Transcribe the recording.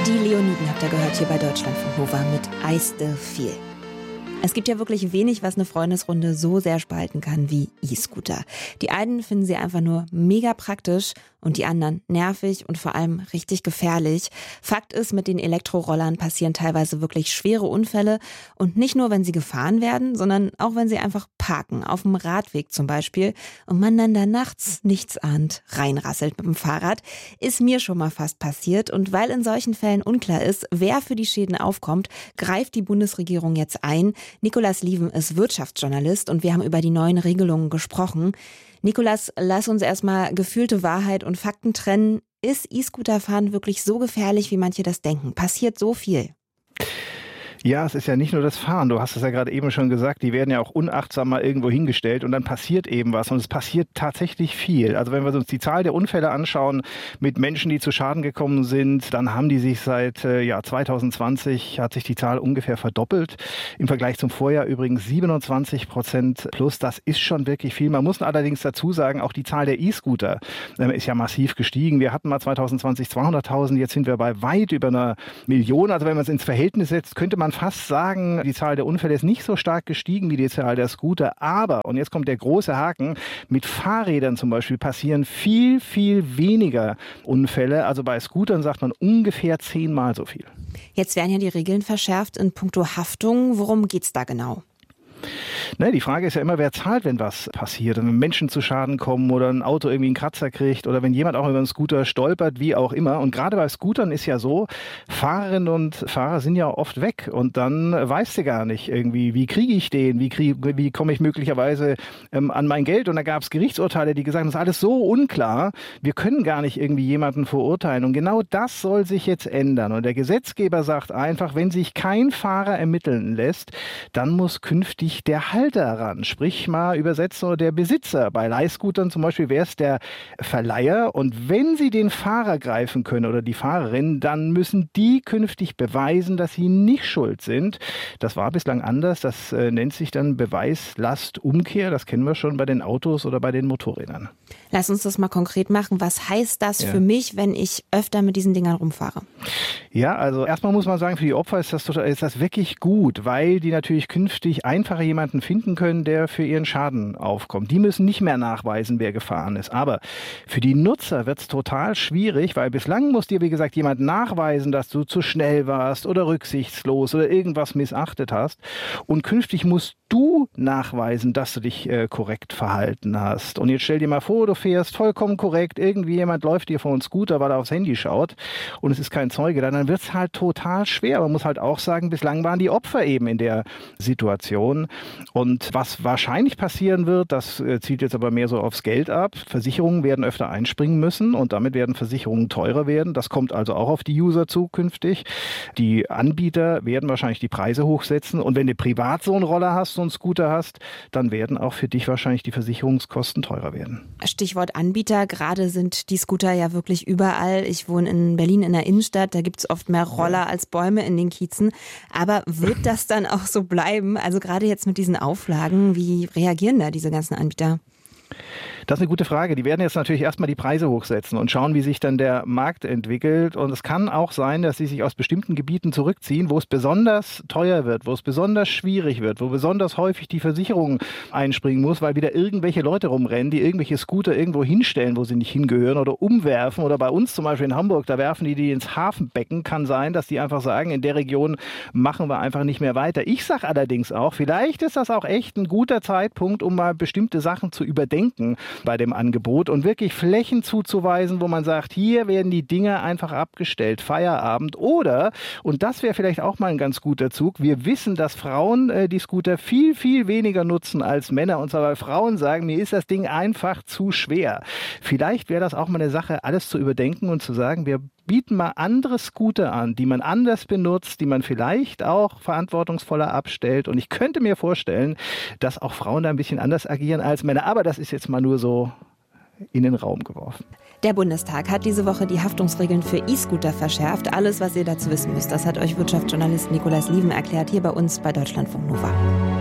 Die Leoniden habt ihr gehört hier bei Deutschlandfunk Nova mit I Still Feel. Es gibt ja wirklich wenig, was eine Freundesrunde so sehr spalten kann wie E-Scooter. Die einen finden sie einfach nur mega praktisch und die anderen nervig und vor allem richtig gefährlich. Fakt ist, mit den Elektrorollern passieren teilweise wirklich schwere Unfälle und nicht nur, wenn sie gefahren werden, sondern auch, wenn sie einfach parken, auf dem Radweg zum Beispiel, und man dann da nachts nichts ahnt, reinrasselt mit dem Fahrrad. Ist mir schon mal fast passiert, und weil in solchen Fällen unklar ist, wer für die Schäden aufkommt, greift die Bundesregierung jetzt ein. Nikolas Lieven ist Wirtschaftsjournalist und wir haben über die neuen Regelungen gesprochen. Nikolas, lass uns erstmal gefühlte Wahrheit und Fakten trennen. Ist E-Scooter-Fahren wirklich so gefährlich, wie manche das denken? Passiert so viel? Ja, es ist ja nicht nur das Fahren. Du hast es ja gerade eben schon gesagt, die werden ja auch unachtsam mal irgendwo hingestellt und dann passiert eben was. Und es passiert tatsächlich viel. Also wenn wir uns die Zahl der Unfälle anschauen mit Menschen, die zu Schaden gekommen sind, dann haben die sich seit 2020, hat sich die Zahl ungefähr verdoppelt. Im Vergleich zum Vorjahr übrigens 27% plus. Das ist schon wirklich viel. Man muss allerdings dazu sagen, auch die Zahl der E-Scooter ist ja massiv gestiegen. Wir hatten mal 2020 200.000, jetzt sind wir bei weit über 1 Million. Also wenn man es ins Verhältnis setzt, könnte man fast sagen, die Zahl der Unfälle ist nicht so stark gestiegen wie die Zahl der Scooter. Aber, und jetzt kommt der große Haken, mit Fahrrädern zum Beispiel passieren viel, viel weniger Unfälle. Also bei Scootern sagt man ungefähr 10-mal so viel. Jetzt werden ja die Regeln verschärft in puncto Haftung. Worum geht's da genau? Die Frage ist ja immer, wer zahlt, wenn was passiert. Wenn Menschen zu Schaden kommen oder ein Auto irgendwie einen Kratzer kriegt oder wenn jemand auch über einen Scooter stolpert, wie auch immer. Und gerade bei Scootern ist ja so, Fahrerinnen und Fahrer sind ja oft weg und dann weißt du gar nicht irgendwie, wie kriege ich den, wie komme ich möglicherweise an mein Geld. Und da gab es Gerichtsurteile, die gesagt haben, das ist alles so unklar, wir können gar nicht irgendwie jemanden verurteilen. Und genau das soll sich jetzt ändern. Und der Gesetzgeber sagt einfach, wenn sich kein Fahrer ermitteln lässt, dann muss künftig der Halter ran, sprich mal übersetzt nur der Besitzer. Bei Leihscootern zum Beispiel wäre es der Verleiher. Und wenn sie den Fahrer greifen können oder die Fahrerin, dann müssen die künftig beweisen, dass sie nicht schuld sind. Das war bislang anders. Das nennt sich dann Beweislastumkehr. Das kennen wir schon bei den Autos oder bei den Motorrädern. Lass uns das mal konkret machen. Was heißt das für mich, wenn ich öfter mit diesen Dingern rumfahre? Ja, also erstmal muss man sagen, für die Opfer ist das wirklich gut, weil die natürlich künftig einfacher jemanden finden können, der für ihren Schaden aufkommt. Die müssen nicht mehr nachweisen, wer gefahren ist. Aber für die Nutzer wird es total schwierig, weil bislang muss dir, wie gesagt, jemand nachweisen, dass du zu schnell warst oder rücksichtslos oder irgendwas missachtet hast. Und künftig musst du nachweisen, dass du dich korrekt verhalten hast. Und jetzt stell dir mal vor, du fährst vollkommen korrekt, irgendwie jemand läuft dir vor einen Scooter, weil er aufs Handy schaut und es ist kein Zeuge da, dann wird es halt total schwer. Man muss halt auch sagen, bislang waren die Opfer eben in der Situation. Und was wahrscheinlich passieren wird, das zielt jetzt aber mehr so aufs Geld ab. Versicherungen werden öfter einspringen müssen und damit werden Versicherungen teurer werden. Das kommt also auch auf die User zukünftig. Die Anbieter werden wahrscheinlich die Preise hochsetzen und wenn du privat so einen Roller hast, so einen Scooter hast, dann werden auch für dich wahrscheinlich die Versicherungskosten teurer werden. Stichwort Anbieter, gerade sind die Scooter ja wirklich überall. Ich wohne in Berlin in der Innenstadt, da gibt es oft mehr Roller als Bäume in den Kiezen. Aber wird das dann auch so bleiben? Also gerade jetzt mit diesen Auflagen, wie reagieren da diese ganzen Anbieter? Das ist eine gute Frage. Die werden jetzt natürlich erstmal die Preise hochsetzen und schauen, wie sich dann der Markt entwickelt. Und es kann auch sein, dass sie sich aus bestimmten Gebieten zurückziehen, wo es besonders teuer wird, wo es besonders schwierig wird, wo besonders häufig die Versicherung einspringen muss, weil wieder irgendwelche Leute rumrennen, die irgendwelche Scooter irgendwo hinstellen, wo sie nicht hingehören oder umwerfen. Oder bei uns zum Beispiel in Hamburg, da werfen die ins Hafenbecken. Kann sein, dass die einfach sagen, in der Region machen wir einfach nicht mehr weiter. Ich sage allerdings auch, vielleicht ist das auch echt ein guter Zeitpunkt, um mal bestimmte Sachen zu überdenken bei dem Angebot und wirklich Flächen zuzuweisen, wo man sagt, hier werden die Dinge einfach abgestellt, Feierabend. Oder, und das wäre vielleicht auch mal ein ganz guter Zug, wir wissen, dass Frauen die Scooter viel, viel weniger nutzen als Männer. Und zwar, weil Frauen sagen, mir ist das Ding einfach zu schwer. Vielleicht wäre das auch mal eine Sache, alles zu überdenken und zu sagen, wir bieten mal andere Scooter an, die man anders benutzt, die man vielleicht auch verantwortungsvoller abstellt. Und ich könnte mir vorstellen, dass auch Frauen da ein bisschen anders agieren als Männer. Aber das ist jetzt mal nur so in den Raum geworfen. Der Bundestag hat diese Woche die Haftungsregeln für E-Scooter verschärft. Alles, was ihr dazu wissen müsst, das hat euch Wirtschaftsjournalist Nikolas Lieven erklärt, hier bei uns bei Deutschlandfunk Nova.